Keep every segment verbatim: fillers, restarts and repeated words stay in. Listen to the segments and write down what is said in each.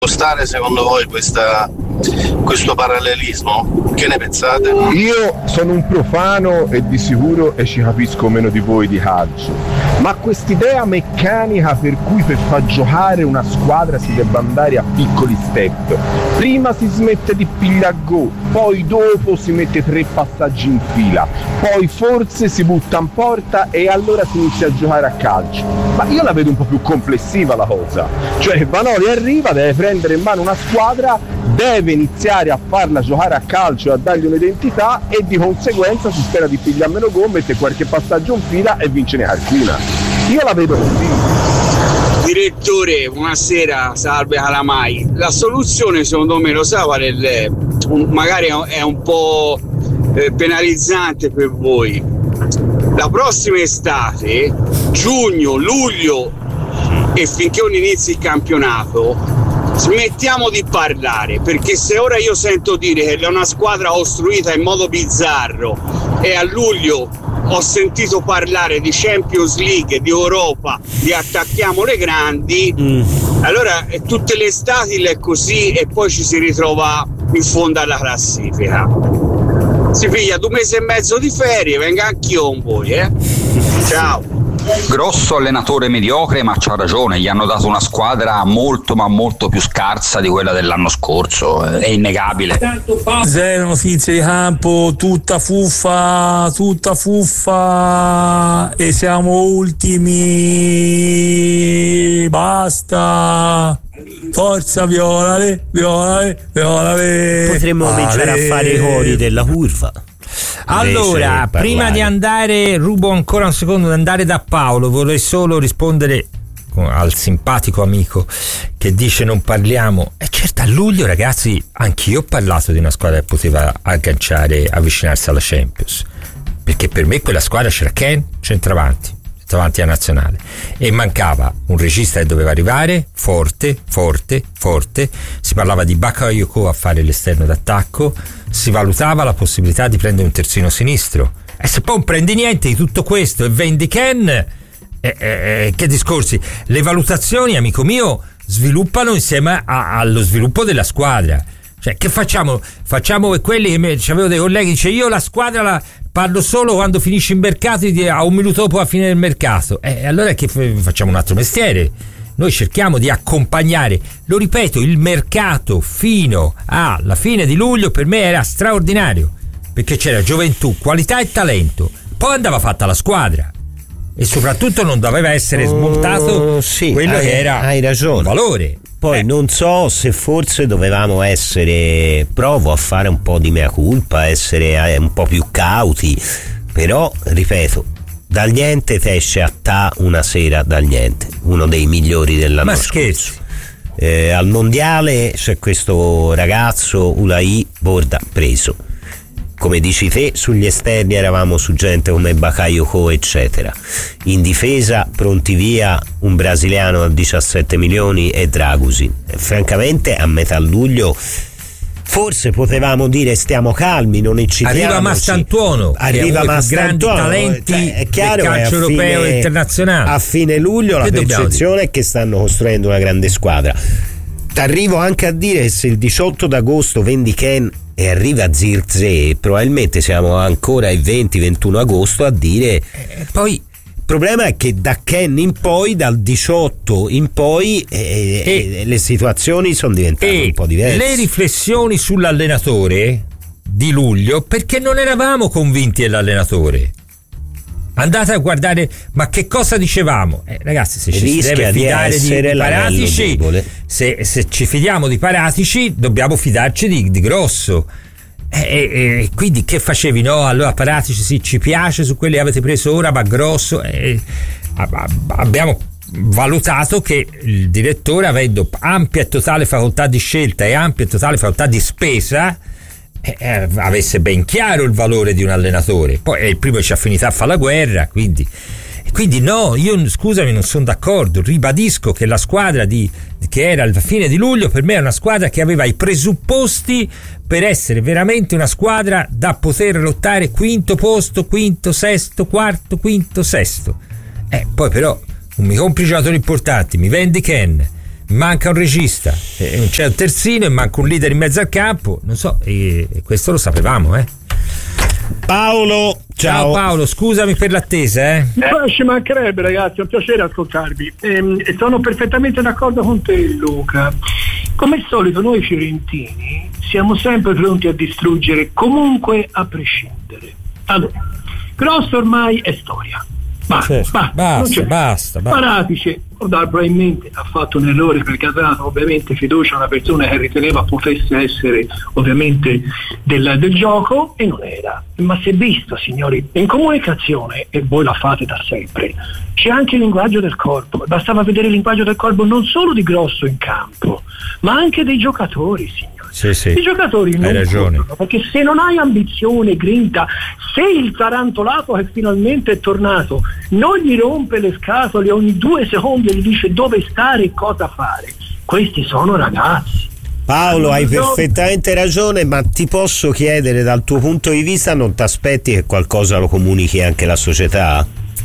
stare secondo voi questa, questo parallelismo? Che ne pensate? Io sono un profano e di sicuro e ci capisco meno di voi di calcio, ma quest'idea meccanica per cui per far giocare una squadra si debba andare a piccoli step, prima si smette di pigliare gol, poi dopo si mette tre passaggi in fila, poi forse si butta in porta e allora si inizia a giocare a calcio, ma io la vedo un po' più complessiva la cosa, cioè Vanoli arriva, deve prendere in mano una squadra, deve iniziare a farla giocare a calcio e a dargli un'identità e di conseguenza si spera di pigliare meno gol, mette qualche passaggio in fila e vincene alcuna. Io la vedo così. Direttore, buonasera, salve Calamai. La soluzione secondo me, lo sa qual è? Magari è un po' penalizzante per voi. La prossima estate, giugno, luglio e finché non inizi il campionato, smettiamo di parlare, perché se ora io sento dire che è una squadra costruita in modo bizzarro e a luglio ho sentito parlare di Champions League, di Europa, di attacchiamo le grandi, mm. allora tutte le estati è così e poi ci si ritrova in fondo alla classifica. Si piglia due mesi e mezzo di ferie, venga anch'io con voi, eh? Ciao. Grosso allenatore mediocre, ma c'ha ragione, gli hanno dato una squadra molto ma molto più scarsa di quella dell'anno scorso, è innegabile. Zero notizie di campo, tutta fuffa, tutta fuffa e siamo ultimi, basta. Forza Violale, Violale, Violale. Potremmo cominciare a fare i cori della curva. Allora, prima di andare, rubo ancora un secondo di andare da Paolo, vorrei solo rispondere al simpatico amico che dice non parliamo. E certo, a luglio, ragazzi, anch'io ho parlato di una squadra che poteva agganciare, avvicinarsi alla Champions, perché per me quella squadra c'era Ken, centravanti davanti a nazionale, e mancava un regista che doveva arrivare forte, forte, forte. Si parlava di Bakayoko a fare l'esterno d'attacco, si valutava la possibilità di prendere un terzino sinistro, e se poi non prendi niente di tutto questo e vendi Ken, eh, eh, che discorsi. Le valutazioni, amico mio, sviluppano insieme a, allo sviluppo della squadra. Cioè, che facciamo? Facciamo quelli che avevo dei colleghi, dice io la squadra la parlo solo quando finisce il mercato, a un minuto dopo la fine del mercato. E eh, allora che facciamo un altro mestiere? Noi cerchiamo di accompagnare, lo ripeto, il mercato fino alla fine di luglio per me era straordinario, perché c'era gioventù, qualità e talento, poi andava fatta la squadra e soprattutto non doveva essere smontato oh, sì, quello hai, che era hai ragione. Un valore. Poi eh. non so se forse dovevamo essere, provo a fare un po' di mea culpa, essere un po' più cauti, però ripeto, dal niente te esce a ta una sera dal niente, uno dei migliori dell'anno Ma scorso. scherzi. Eh, al mondiale c'è questo ragazzo Ulai Borda preso, come dici te, sugli esterni eravamo su gente come Bakayoko eccetera, in difesa pronti via un brasiliano a diciassette milioni e Dragusin. E francamente a metà luglio forse potevamo dire stiamo calmi, non eccitiamoci. Arriva Mastantuono, arriva Mastantuono, grandi talenti, cioè, è chiaro, del calcio europeo e internazionale. A fine luglio che la percezione è che stanno costruendo una grande squadra. T'arrivo anche a dire che se il diciotto d'agosto vendi Ken e arriva Zirkzee, probabilmente siamo ancora il venti ventuno agosto a dire e poi il problema è che da Ken in poi, dal diciotto in poi eh, e, le situazioni sono diventate un po' diverse. Le riflessioni sull'allenatore di luglio, perché non eravamo convinti dell'allenatore. Andate a guardare, ma che cosa dicevamo? Eh, ragazzi, se ci si deve fidare di, di Paratici, se, se ci fidiamo di Paratici, dobbiamo fidarci di, di Grosso. E eh, eh, quindi che facevi? No, allora Paratici sì, ci piace su quelli che avete preso ora, ma Grosso. Eh, abbiamo valutato che il direttore, avendo ampia e totale facoltà di scelta e ampia e totale facoltà di spesa, Eh, avesse ben chiaro il valore di un allenatore. Poi è il primo che ci ha finito a fare la guerra, quindi quindi no, io scusami, non sono d'accordo. Ribadisco che la squadra di che era alla fine di luglio per me è una squadra che aveva i presupposti per essere veramente una squadra da poter lottare quinto posto, quinto, sesto, quarto, quinto, sesto. Eh, poi però mi compri giocatori importanti, mi vendi Ken, manca un regista, eh, non c'è un terzino e manca un leader in mezzo al campo, non so, e, e questo lo sapevamo, eh. Paolo, ciao. Ciao Paolo, scusami per l'attesa, eh. Eh, ci mancherebbe, ragazzi, è un piacere ascoltarvi. Ehm, e sono perfettamente d'accordo con te, Luca. Come al solito noi fiorentini siamo sempre pronti a distruggere comunque a prescindere. Allora, Grosso ormai è storia. Basta, certo, basta, basta, basta, basta. Paratici, probabilmente ha fatto un errore perché ha dato ovviamente fiducia a una persona che riteneva potesse essere ovviamente del, del gioco e non era. Ma si è visto, signori, in comunicazione, e voi la fate da sempre, c'è anche il linguaggio del corpo. Bastava vedere il linguaggio del corpo non solo di Grosso in campo, ma anche dei giocatori, signori. Sì, sì. I giocatori non hai ragione, contano, perché se non hai ambizione, grinta, se il tarantolato che finalmente è tornato non gli rompe le scatole ogni due secondi e gli dice dove stare e cosa fare, questi sono ragazzi. Paolo, hai perfettamente ragione, ma ti posso chiedere, dal tuo punto di vista, non ti aspetti che qualcosa lo comunichi anche la società?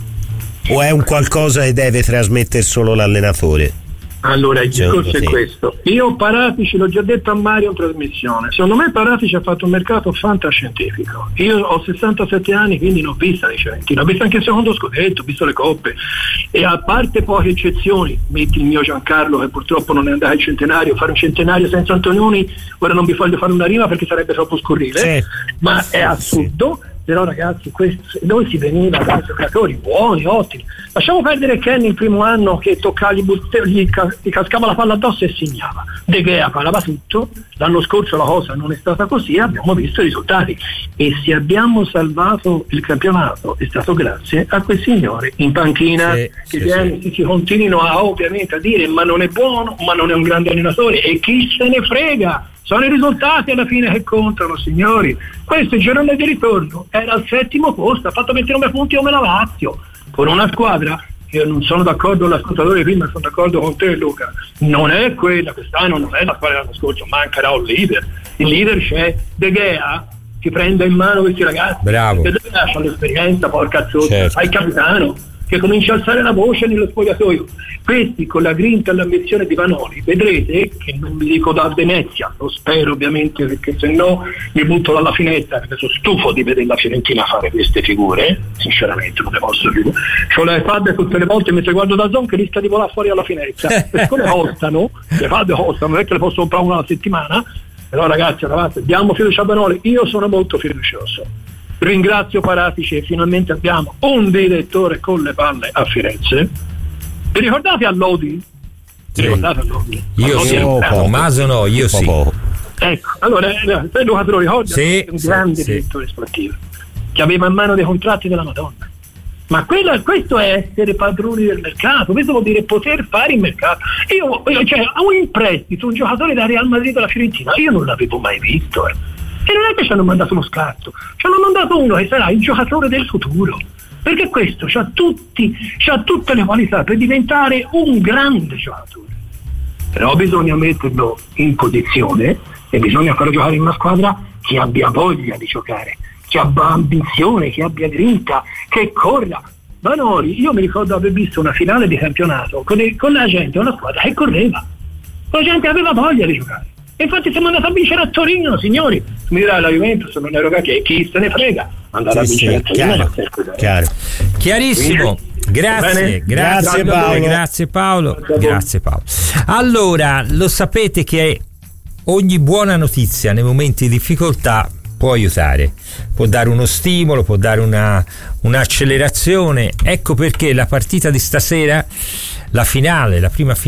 O è un qualcosa che deve trasmettere solo l'allenatore? Allora il discorso è sì. questo. Io Paratici l'ho già detto a Mario in trasmissione, secondo me Paratici ha fatto un mercato fantascientifico. Io ho sessantasette anni, quindi ne ho vista di Fiorentina, ho visto anche il secondo scudetto, ho visto le coppe, e a parte poche eccezioni, metti il mio Giancarlo che purtroppo non è andato al centenario, fare un centenario senza Antonioni, ora non vi voglio fare una rima perché sarebbe troppo scurrile, sì. ma è assurdo. Sì. Però ragazzi, questo, noi si veniva da giocatori buoni, ottimi. Lasciamo perdere Kenny il primo anno che toccava gli, butte, gli, gli cascava la palla addosso e segnava. De Gea parava tutto. L'anno scorso la cosa non è stata così, abbiamo visto i risultati e se abbiamo salvato il campionato è stato grazie a quei signori in panchina, sì, che sì, viene, sì. si continuino a ovviamente a dire ma non è buono, ma non è un grande allenatore, e chi se ne frega. Sono i risultati alla fine che contano, signori. Questo il girone di ritorno era al settimo posto, ha fatto ventinove punti come la Lazio, con una squadra che non sono d'accordo con l'ascoltatore prima, sono d'accordo con te, Luca, non è quella quest'anno, non è la squadra dell'anno scorso, mancherà un leader. Il leader c'è De Gea che prende in mano questi ragazzi, bravo, che lascia l'esperienza, porca zozza, certo. Hai il capitano che comincia a alzare la voce nello spogliatoio. Questi con la grinta e l'ambizione di Vanoli, vedrete che non vi dico da Venezia, lo spero ovviamente perché se no mi butto dalla finestra, perché sono stufo di vedere la Fiorentina fare queste figure, sinceramente non ne posso più. C'ho le iPad tutte le volte mentre guardo da Zone che rischia di volare fuori alla finestra, perché le costano, le iPad costano, non è che le posso comprare una alla settimana, però ragazzi, ragazzi, diamo fiducia a Vanoli, io sono molto fiducioso. Ringrazio Paratici e finalmente abbiamo un direttore con le palle a Firenze. Vi ricordate a Lodi? Sì. Ricordate a Lodi? Io sì, Tommaso no, io sì. Ecco, allora te Luca te lo ricordi? Sì, un grande sì, direttore sportivo che aveva in mano dei contratti della Madonna. Ma quello, questo è essere padroni del mercato, questo vuol dire poter fare il mercato. Io, io cioè, un imprestito, un giocatore da Real Madrid alla Fiorentina, io non l'avevo mai visto. Eh. E non è che ci hanno mandato uno scarto, ci hanno mandato uno che sarà il giocatore del futuro, perché questo c'ha tutti, c'ha tutte le qualità per diventare un grande giocatore. Però bisogna metterlo in posizione e bisogna farlo giocare in una squadra che abbia voglia di giocare, che abbia ambizione, che abbia grinta, che corra. Vanoli, io mi ricordo aver visto una finale di campionato con, il, con la gente, una squadra che correva, la gente aveva voglia di giocare. E infatti siamo andati a vincere a Torino, signori. Mi dirà la Juventus non è roba che chi se ne frega andare sì, a vincere sì, a Torino. Chiaro, chiaro. Chiarissimo. Grazie, grazie, grazie Paolo. Grazie Paolo. Grazie Paolo. Allora, lo sapete che ogni buona notizia nei momenti di difficoltà può aiutare, può dare uno stimolo, può dare una un'accelerazione. Ecco perché la partita di stasera, la finale, la prima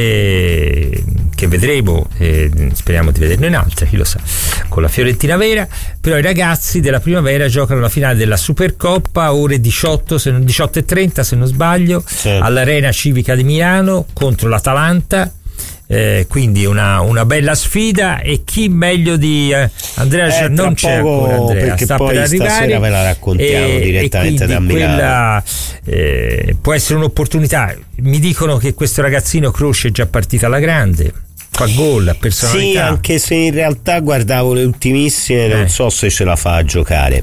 finale che vedremo, eh, speriamo di vederne un'altra, chi lo sa, con la Fiorentina vera, però i ragazzi della Primavera giocano la finale della Supercoppa ore diciotto, se non, diciotto e trenta se non sbaglio, sì, all'Arena Civica di Milano contro l'Atalanta. Eh, quindi una, una bella sfida, e chi meglio di eh, Andrea, eh, non c'è ancora Andrea, perché sta poi per arrivare, stasera ve la raccontiamo e, direttamente e da Milano. Quella eh, può essere un'opportunità. Mi dicono che questo ragazzino Croce è già partita alla grande, fa gol, ha personalità. Sì, anche se in realtà guardavo le ultimissime, non eh. so se ce la fa a giocare,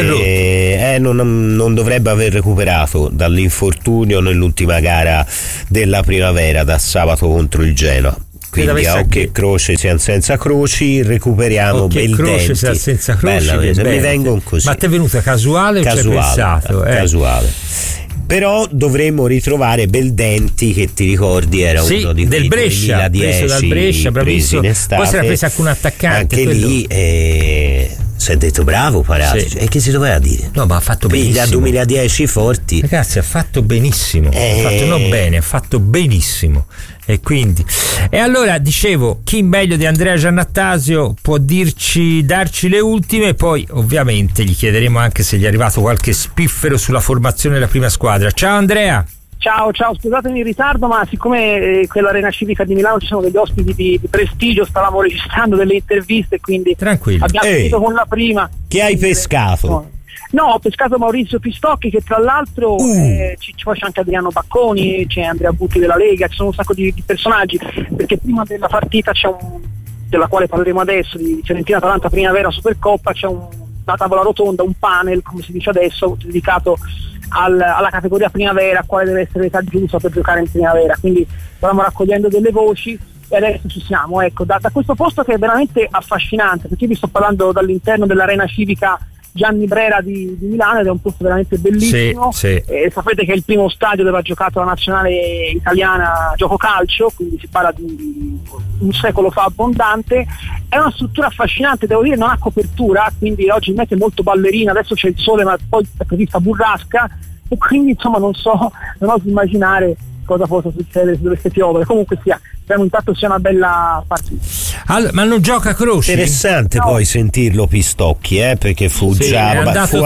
perché eh, non, non dovrebbe aver recuperato dall'infortunio nell'ultima gara della primavera, da sabato contro il Genoa. Quindi a occhio e croce siamo senza croci, recuperiamo Beldenti. Croce senza croci, Bella, mi vengono così. Ma ti è venuta casuale, casuale o ci hai pensato? Eh. Casuale. Però dovremmo ritrovare Beldenti, che ti ricordi era sì, uno di del Brescia, duemiladieci, preso dal Brescia, bravissimo. In estate. Poi si era preso anche un attaccante. Anche quello. lì eh, si è detto bravo Paratici. Sì. E che si doveva dire? No, ma ha fatto benissimo. Dal duemiladieci forti. Ragazzi, ha fatto benissimo. Eh. Ha fatto non bene, ha fatto benissimo. E quindi e allora dicevo, chi meglio di Andrea Giannattasio può dirci, darci le ultime, poi ovviamente gli chiederemo anche se gli è arrivato qualche spiffero sulla formazione della prima squadra. Ciao Andrea. Ciao, ciao, scusatemi il ritardo, ma siccome eh, quell'Arena Civica di Milano ci sono degli ospiti di, di prestigio, stavamo registrando delle interviste, quindi tranquillo. Abbiamo Ehi, finito con la prima. Chi hai pescato? No. No, ho pescato Maurizio Pistocchi, che tra l'altro uh. eh, ci, ci c'è anche Adriano Bacconi, c'è Andrea Butti della Lega, ci sono un sacco di, di personaggi, perché prima della partita c'è un, della quale parleremo adesso, di Fiorentina-Atalanta Primavera Supercoppa, c'è un, una tavola rotonda, un panel, come si dice adesso, dedicato al, alla categoria Primavera, quale deve essere l'età giusta per giocare in Primavera, quindi stavamo raccogliendo delle voci e adesso ci siamo, ecco, da, da questo posto che è veramente affascinante, perché io vi sto parlando dall'interno dell'Arena Civica Gianni Brera di, di Milano, ed è un posto veramente bellissimo. Sì, sì. Eh, sapete che è il primo stadio dove ha giocato la nazionale italiana gioco calcio, quindi si parla di un secolo fa abbondante. È una struttura affascinante, devo dire, non ha copertura, quindi oggi mette molto ballerina, adesso c'è il sole ma poi è prevista burrasca, e quindi insomma non so, non oso immaginare cosa possa succedere se dovesse piovere. Comunque sia, speriamo intanto sia una bella partita. Allora, ma non gioca Croci? Interessante no. Poi sentirlo Pistocchi, eh, perché fu sì, già ba- fu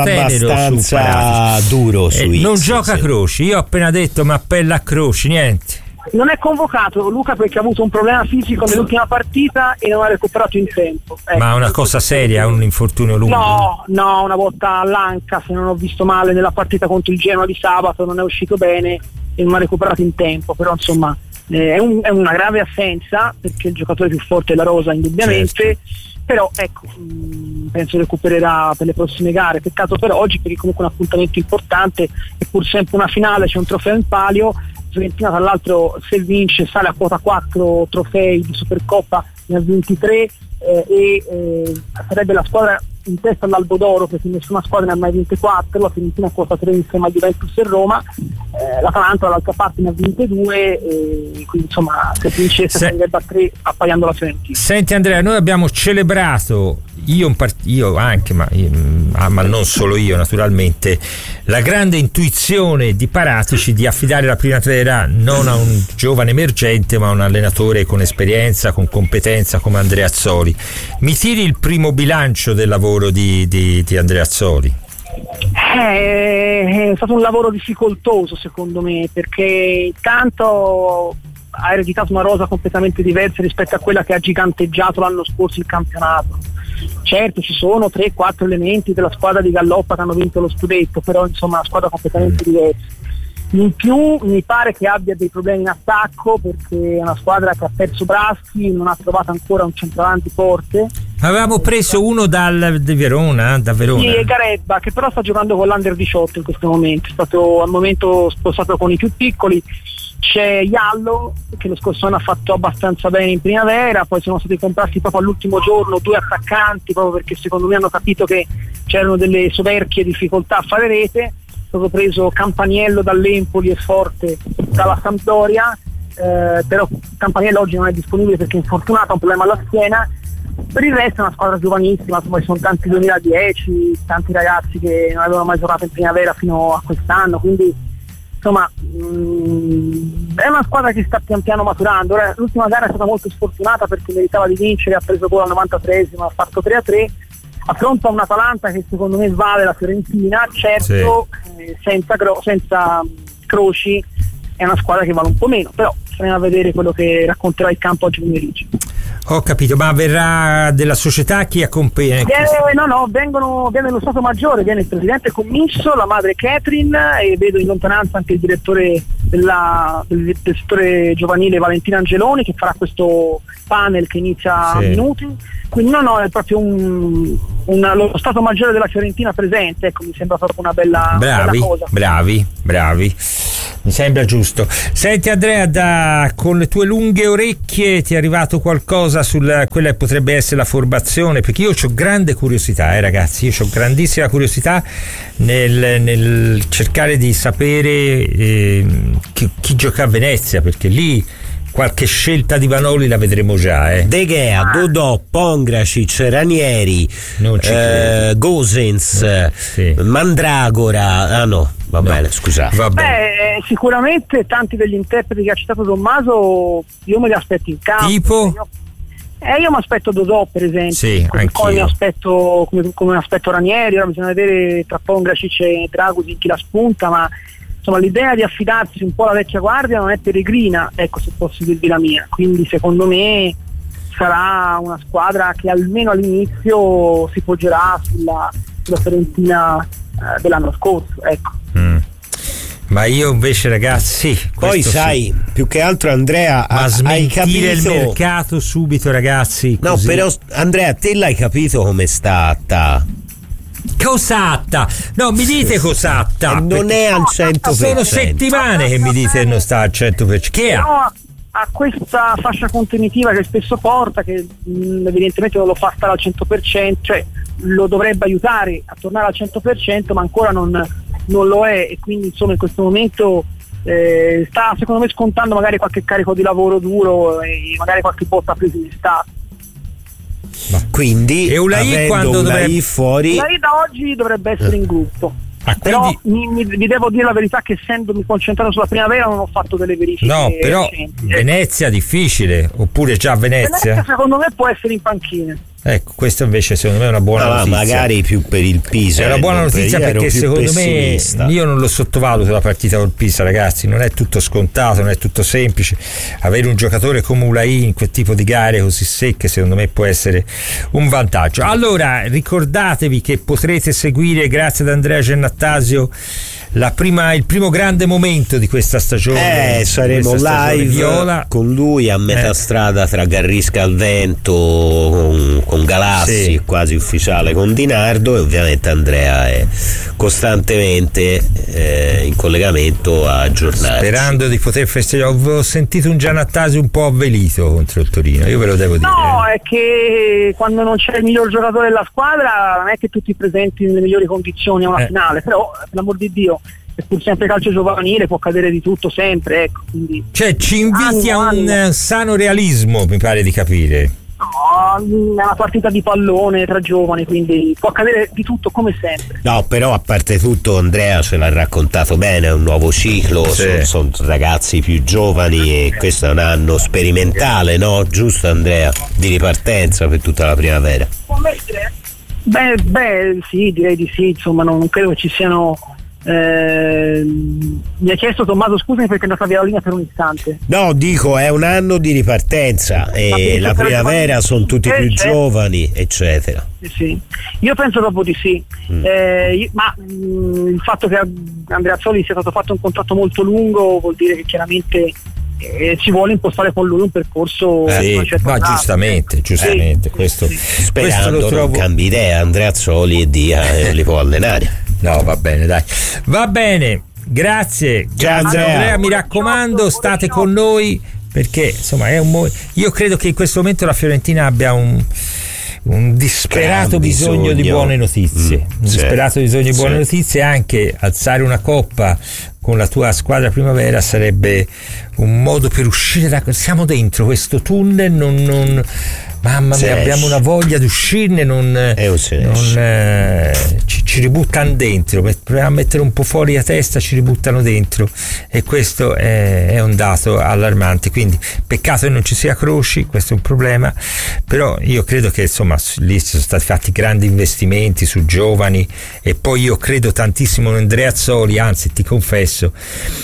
abbastanza su duro su eh, X, non gioca sì. Croci, io ho appena detto ma appella a Croci, niente. Non è convocato Luca perché ha avuto un problema fisico nell'ultima partita e non ha recuperato in tempo. Ecco. Ma è una cosa seria, un infortunio lungo? No, no, una volta all'anca, se non ho visto male, nella partita contro il Genoa di sabato non è uscito bene e non ha recuperato in tempo, però insomma eh, è, un, è una grave assenza perché il giocatore più forte è la rosa indubbiamente, certo. Però ecco, mh, penso recupererà per le prossime gare. Peccato per oggi perché comunque è un appuntamento importante, è pur sempre una finale, c'è un trofeo in palio. Fiorentina tra l'altro se vince sale a quota quattro trofei di Supercoppa, ne ha ventitré eh, e eh, sarebbe la squadra in testa all'Albo d'Oro perché nessuna squadra ne ha mai ventiquattro, la Fiorentina a quota tre insieme a Juventus e Roma, eh, l'Atalanta dall'altra parte ne ha ventidue e quindi insomma se vincesse Se... sarebbe a tre appaiando la Fiorentina. Senti Andrea, noi abbiamo celebrato io, in part- io anche ma, io, ma non solo io naturalmente la grande intuizione di Paratici di affidare la primavera non a un giovane emergente ma a un allenatore con esperienza, con competenza come Andrea Azzoli. Mi tiri il primo bilancio del lavoro di, di, di Andrea Azzoli? Eh, è stato un lavoro difficoltoso secondo me perché intanto ha ereditato una rosa completamente diversa rispetto a quella che ha giganteggiato l'anno scorso il campionato. Certo ci sono tre quattro elementi della squadra di Galloppa che hanno vinto lo scudetto, però insomma è una squadra completamente diversa. In più mi pare che abbia dei problemi in attacco perché è una squadra che ha perso Braschi, non ha trovato ancora un centravanti forte. Avevamo preso uno dal di Verona, da Verona. Sì, è Garebba, che però sta giocando con l'Under diciotto in questo momento, è stato al momento spostato con i più piccoli. C'è Iallo che lo scorso anno ha fatto abbastanza bene in primavera, poi sono stati comprati proprio all'ultimo giorno due attaccanti proprio perché secondo me hanno capito che c'erano delle soverchie difficoltà a fare rete. È stato preso Campaniello dall'Empoli e Forte dalla Sampdoria, eh, però Campaniello oggi non è disponibile perché è infortunato, ha un problema alla schiena. Per il resto è una squadra giovanissima, insomma ci sono tanti duemiladieci, tanti ragazzi che non avevano mai giocato in primavera fino a quest'anno, quindi insomma mh, è una squadra che sta pian piano maturando. Ora, l'ultima gara è stata molto sfortunata perché meritava di vincere, ha preso gol al novantatreesimo, ha fatto tre a tre, affronta un'Atalanta che secondo me vale la Fiorentina, certo sì. eh, senza, gro- senza Croci è una squadra che vale un po' meno, però staremo a vedere quello che racconterà il campo oggi pomeriggio. Ho capito, ma verrà della società chi accompagna? Eh, no, no, vengono, viene lo Stato Maggiore, viene il presidente commisso, la madre Catherine e vedo in lontananza anche il direttore della, del, del settore giovanile Valentina Angeloni, che farà questo panel che inizia sì. a minuti. Quindi no, no, è proprio un, un, lo Stato Maggiore della Fiorentina presente, ecco, mi sembra proprio una bella, bravi, bella cosa. Bravi, bravi. Mi sembra giusto. Senti Andrea, da, con le tue lunghe orecchie ti è arrivato qualcosa su quella che potrebbe essere la formazione? Perché io ho grande curiosità, eh ragazzi, io ho grandissima curiosità nel, nel cercare di sapere eh, chi, chi gioca a Venezia, perché lì qualche scelta di Vanoli la vedremo già. Eh. De Gea, Dodò, Pongracic, Ranieri, eh, Gosens, no, sì. Mandragora. Ah no, va no. bene, scusate. Va bene. Beh, sicuramente tanti degli interpreti che ha citato Tommaso io me li aspetto in campo. Tipo? Io, eh, io mi aspetto Dodò, per esempio. Sì, come, come mi aspetto, come, come mi aspetto Ranieri. Ora bisogna vedere tra Pongracic e Dragusin chi la spunta, ma insomma l'idea di affidarsi un po' alla vecchia guardia non è peregrina, ecco, se posso dirvi la mia, quindi secondo me sarà una squadra che almeno all'inizio si poggerà sulla, sulla Fiorentina eh, dell'anno scorso, ecco. Mm. Ma io invece ragazzi poi sai sì. più che altro Andrea ma hai capito il mercato subito ragazzi no così. Però Andrea te l'hai capito come sta ta? Cosatta, no mi dite Cosatta, non è al cento per cento, sono settimane che mi dite che non sta al cento per cento. Che ha? Ha questa fascia contenitiva che spesso porta, che mh, evidentemente non lo fa stare al cento per cento, cioè lo dovrebbe aiutare a tornare al cento per cento, ma ancora non, non lo è, e quindi insomma in questo momento eh, sta secondo me scontando magari qualche carico di lavoro duro e magari qualche botta presa in estate. Quindi e Ulai quando dovrebbe fuori Ulai da oggi dovrebbe essere in gruppo. Ah, però mi, mi, vi devo dire la verità che essendomi concentrato sulla primavera non ho fatto delle verifiche. No, però recenti. Venezia difficile, oppure già Venezia? Venezia secondo me può essere in panchina. Ecco, questo invece secondo me è una buona no, notizia. Magari più per il Pisa. È una buona notizia per perché secondo pessimista. me io non lo sottovaluto la partita col Pisa, ragazzi, non è tutto scontato, non è tutto semplice. Avere un giocatore come Ulai in quel tipo di gare così secche secondo me può essere un vantaggio. Allora, ricordatevi che potrete seguire grazie ad Andrea Gennattasio la prima, il primo grande momento di questa stagione. Eh, saremo questa live viola. con lui a metà eh. strada tra Garrisca al Vento con, con Galassi, sì. quasi ufficiale con Di Nardo, e ovviamente Andrea è costantemente eh, in collegamento a aggiornarci. Sperando di poter festeggiare. Ho sentito un Giannattasi un po' avvelito contro il Torino, io ve lo devo dire. No, è che quando non c'è il miglior giocatore della squadra non è che tutti presenti nelle migliori condizioni a una eh. finale, però per l'amor di Dio è pur sempre calcio giovanile, può accadere di tutto sempre, ecco, quindi cioè ci inviti anno, a un anno. sano realismo, mi pare di capire. No, è una partita di pallone tra giovani, quindi può accadere di tutto come sempre. No, però a parte tutto Andrea ce l'ha raccontato bene, è un nuovo ciclo, sì. sono, sono ragazzi più giovani e questo è un anno sperimentale, no? Giusto Andrea? Di ripartenza per tutta la primavera. Beh, beh sì, direi di sì, insomma non credo che ci siano. Eh, mi ha chiesto Tommaso scusami perché è andata via la linea per un istante. No, dico è un anno di ripartenza e la primavera sono tutti più certo. giovani eccetera. Sì, sì. Io penso proprio di sì. mm. eh, io, ma mh, il fatto che Andreazzoli sia stato fatto un contratto molto lungo vuol dire che chiaramente eh, si vuole impostare con lui un percorso eh, sì, ma giustamente giustamente sì, questo, sì. sperando questo lo trovo... non cambi idea Andreazzoli e dia eh, li può allenare. No, va bene, dai. Va bene, grazie. Ciao Andrea. Andrea, mi raccomando, state con noi perché insomma è un mo- io credo che in questo momento la Fiorentina abbia un un disperato bisogno. bisogno di buone notizie, mm, un disperato sì, bisogno di buone sì. notizie. Anche alzare una coppa con la tua squadra primavera sarebbe un modo per uscire da siamo dentro questo tunnel, non, non mamma mia, abbiamo una voglia di uscirne, non, non eh, ci, ci ributtano dentro, proviamo a mettere un po' fuori la testa, ci ributtano dentro e questo è, è un dato allarmante. Quindi peccato che non ci sia Croci, questo è un problema, però io credo che insomma lì sono stati fatti grandi investimenti su giovani e poi io credo tantissimo in Andreazzoli, anzi ti confesso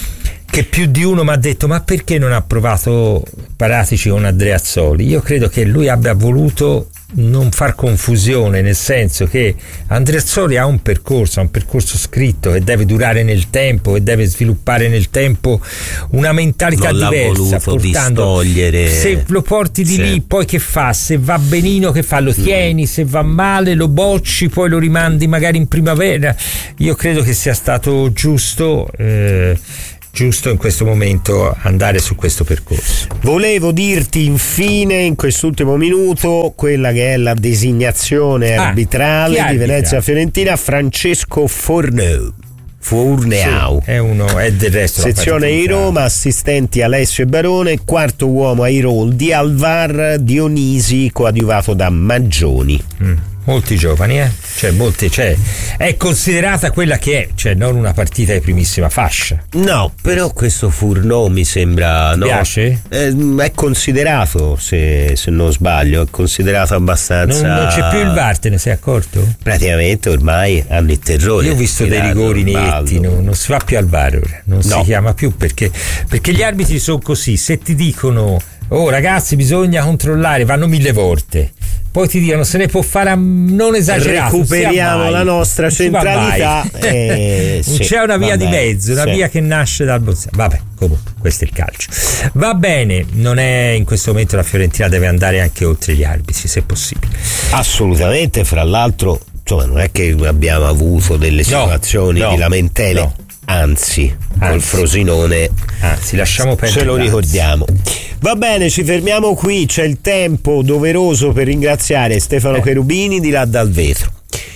che più di uno mi ha detto: ma perché non ha provato Paratici con Andreazzoli? Io credo che lui abbia voluto non far confusione, nel senso che Andreazzoli ha un percorso, ha un percorso scritto che deve durare nel tempo, che deve sviluppare nel tempo una mentalità non diversa, l'ha portando, distogliere. Se lo porti di sì. lì, poi che fa? Se va benino, che fa? Lo tieni, mm. se va male lo bocci, poi lo rimandi magari in primavera. Io credo che sia stato giusto eh, giusto in questo momento andare su questo percorso. Volevo dirti infine in quest'ultimo minuto quella che è la designazione ah, arbitrale di Venezia Fiorentina. Francesco Forneu Forneau sì, è uno, è del resto sezione di Roma, assistenti Alessio e Barone, quarto uomo ai Roldi, al V A R Dionisi coadiuvato da Maggioni. mm. Molti giovani, eh? Cioè, molti, cioè, è considerata quella che è, cioè non una partita di primissima fascia. No, però questo Furno mi sembra. Ti no, piace? È, è considerato, se, se non sbaglio, è considerato abbastanza. Non, non c'è più il V A R, te ne sei accorto? Praticamente ormai hanno il terrore. Io ho visto dei rigori netti, no, non si va più al V A R ora, non no. si chiama più perché, perché gli arbitri sono così, se ti dicono: oh ragazzi, bisogna controllare, vanno mille volte. Poi ti dicono: se ne può fare a non esagerato, recuperiamo la nostra centralità. Eh, non sì, c'è una via vabbè, di mezzo, una sì. via che nasce dal bozzare. Vabbè, comunque, questo è il calcio. Va bene, non è in questo momento la Fiorentina deve andare anche oltre gli arbitri, se possibile. Assolutamente, fra l'altro, insomma, non è che abbiamo avuto delle situazioni no, no, di lamentele. No. Anzi, Anzi, col Frosinone Anzi, lasciamo perdere, ce lo ricordiamo. Va bene, ci fermiamo qui. C'è il tempo doveroso per ringraziare Stefano eh. Cherubini di Là dal Vetro.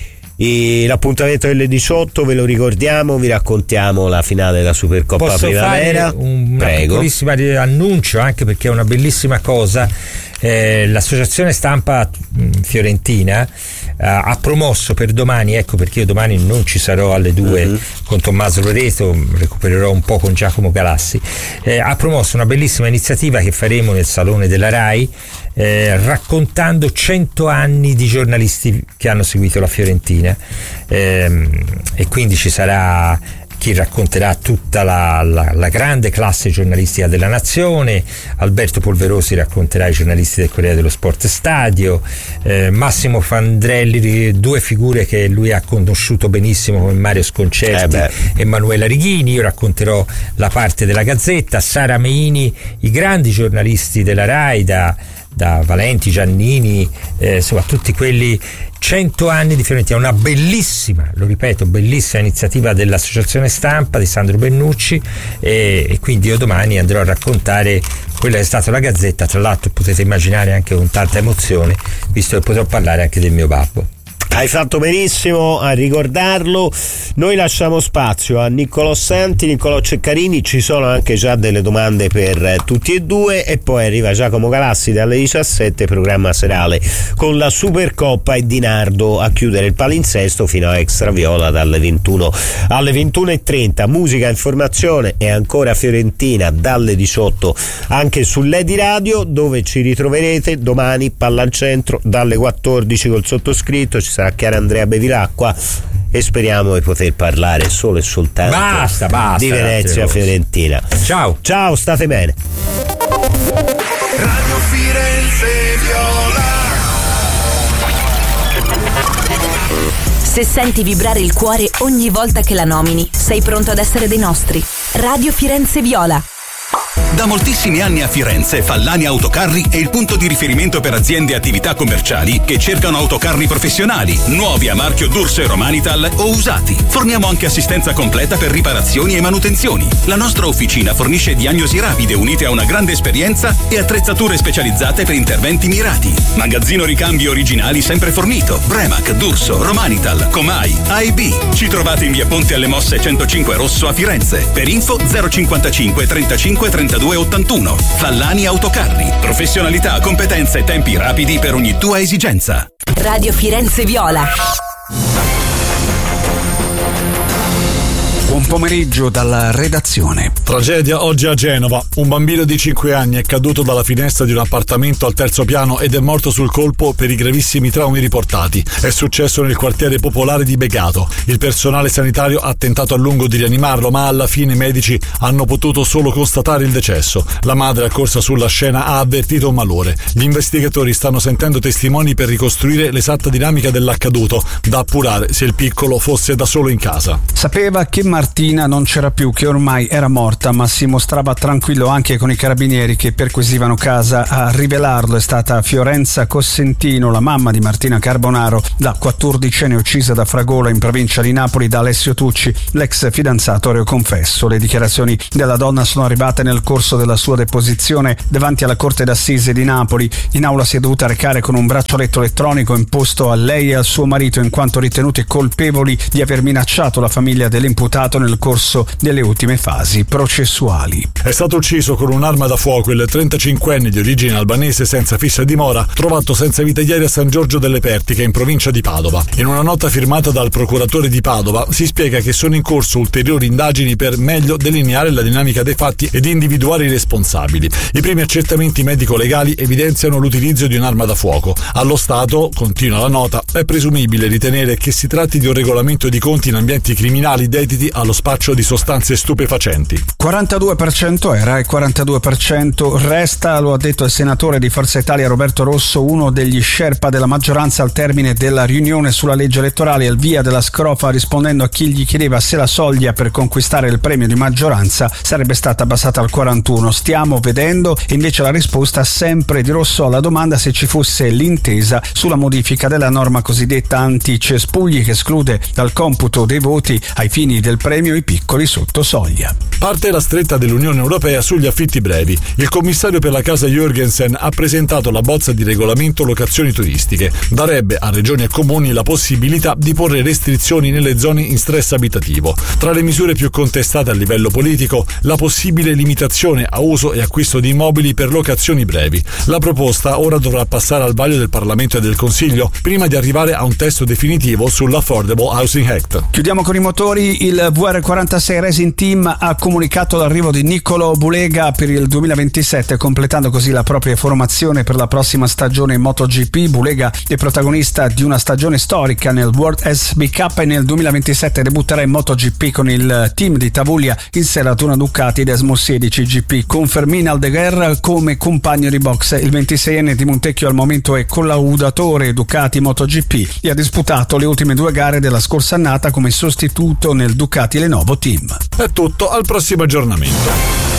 E l'appuntamento delle diciotto ve lo ricordiamo, vi raccontiamo la finale della Supercoppa Posso Primavera. Fare un, una piccolissima annuncio, anche perché è una bellissima cosa. Eh, l'associazione stampa fiorentina eh, ha promosso per domani, ecco perché io domani non ci sarò alle due uh-huh. con Tommaso Loreto, recupererò un po' con Giacomo Galassi, eh, ha promosso una bellissima iniziativa che faremo nel Salone della Rai, eh, raccontando cento anni di giornalisti che hanno seguito la Fiorentina, eh, e quindi ci sarà chi racconterà tutta la, la, la grande classe giornalistica della nazione. Alberto Polverosi racconterà i giornalisti del Corriere dello Sport Stadio, eh, Massimo Fandrelli, due figure che lui ha conosciuto benissimo come Mario Sconcerti eh e Manuela Righini. Io racconterò la parte della Gazzetta, Sara Meini, i grandi giornalisti della Rai, da, da Valenti, Giannini, eh, insomma tutti quelli. cento anni di Fiorentina, una bellissima, lo ripeto, bellissima iniziativa dell'associazione stampa di Sandro Bennucci, e, e quindi io domani andrò a raccontare quella che è stata la Gazzetta, tra l'altro potete immaginare anche con tanta emozione, visto che potrò parlare anche del mio babbo. Hai fatto benissimo a ricordarlo. Noi lasciamo spazio a Niccolò Santi, Niccolò Ceccarini, ci sono anche già delle domande per tutti e due, e poi arriva Giacomo Galassi dalle diciassette, programma serale con la Supercoppa, e Di Nardo a chiudere il palinsesto fino a Extra Viola dalle ventuno alle ventuno e trenta. Musica, informazione e ancora Fiorentina dalle diciotto anche su Lady Radio, dove ci ritroverete domani. Palla al centro dalle quattordici col sottoscritto, ci sarà Chiara Andrea Bevilacqua, e speriamo di poter parlare solo e soltanto basta, basta, di Venezia Fiorentina. Ciao ciao, state bene. Radio Firenze Viola. Se senti vibrare il cuore ogni volta che la nomini, sei pronto ad essere dei nostri. Radio Firenze Viola. Da moltissimi anni a Firenze, Fallani Autocarri è il punto di riferimento per aziende e attività commerciali che cercano autocarri professionali, nuovi a marchio D'Urso e Romanital o usati. Forniamo anche assistenza completa per riparazioni e manutenzioni. La nostra officina fornisce diagnosi rapide unite a una grande esperienza e attrezzature specializzate per interventi mirati. Magazzino ricambi originali sempre fornito. Bremac, D'Urso, Romanital, Comai, A e B. Ci trovate in via Ponte alle Mosse centocinque Rosso a Firenze. Per info zero cinquantacinque trentacinque trentadue ottantuno. Fallani Autocarri. Professionalità, competenze e tempi rapidi per ogni tua esigenza. Radio Firenze Viola. buon pomeriggio dalla redazione. Tragedia oggi a Genova. Un bambino di cinque anni è caduto dalla finestra di un appartamento al terzo piano ed è morto sul colpo per i gravissimi traumi riportati. È successo nel quartiere popolare di Begato. Il personale sanitario ha tentato a lungo di rianimarlo, ma alla fine i medici hanno potuto solo constatare il decesso. La madre, accorsa sulla scena, ha avvertito un malore. Gli investigatori stanno sentendo testimoni per ricostruire l'esatta dinamica dell'accaduto, da appurare se il piccolo fosse da solo in casa. Sapeva che Martina non c'era più, che ormai era morta, ma si mostrava tranquillo anche con i carabinieri che perquisivano casa. A rivelarlo è stata Fiorenza Cossentino, la mamma di Martina Carbonaro, la quattordicenne uccisa da Fragola in provincia di Napoli da Alessio Tucci, l'ex fidanzato reo confesso. Le dichiarazioni della donna sono arrivate nel corso della sua deposizione davanti alla Corte d'Assise di Napoli. In aula si è dovuta recare con un braccialetto elettronico imposto a lei e al suo marito in quanto ritenuti colpevoli di aver minacciato la famiglia dell'imputato nel corso delle ultime fasi processuali. È stato ucciso con un'arma da fuoco il trentacinquenne di origine albanese senza fissa dimora, trovato senza vita ieri a San Giorgio delle Pertiche in provincia di Padova. In una nota firmata dal procuratore di Padova si spiega che sono in corso ulteriori indagini per meglio delineare la dinamica dei fatti ed individuare i responsabili. I primi accertamenti medico-legali evidenziano l'utilizzo di un'arma da fuoco. Allo stato, continua la nota, è presumibile ritenere che si tratti di un regolamento di conti in ambienti criminali dediti allo spaccio di sostanze stupefacenti. quarantadue per cento era e quarantadue per cento resta, lo ha detto il senatore di Forza Italia Roberto Rosso, uno degli sherpa della maggioranza al termine della riunione sulla legge elettorale al via della Scrofa, rispondendo a chi gli chiedeva se la soglia per conquistare il premio di maggioranza sarebbe stata abbassata al quarantuno. Stiamo vedendo, e invece la risposta sempre di Rosso alla domanda se ci fosse l'intesa sulla modifica della norma cosiddetta anti-cespugli che esclude dal computo dei voti ai fini del premio i piccoli sotto soglia. Parte la stretta dell'Unione Europea sugli affitti brevi. Il commissario per la casa Jürgensen ha presentato la bozza di regolamento locazioni turistiche. Darebbe a regioni e comuni la possibilità di porre restrizioni nelle zone in stress abitativo. Tra le misure più contestate a livello politico, la possibile limitazione a uso e acquisto di immobili per locazioni brevi. La proposta ora dovrà passare al vaglio del Parlamento e del Consiglio prima di arrivare a un testo definitivo sull'Affordable Housing Act. Chiudiamo con i motori. Il V R quarantasei Racing Team ha comunicato l'arrivo di Niccolò Bulega per il duemilaventisette, completando così la propria formazione per la prossima stagione in MotoGP. Bulega è protagonista di una stagione storica nel World S B Cup e nel duemilaventisette debutterà in MotoGP con il team di Tavuglia in seratuna Ducati Desmo sedici G P, con Fermin Aldeguer come compagno di box. Il ventiseienne di Montecchio al momento è collaudatore Ducati MotoGP e ha disputato le ultime due gare della scorsa annata come sostituto nel Ducati Lenovo Team. È tutto, al prossimo aggiornamento.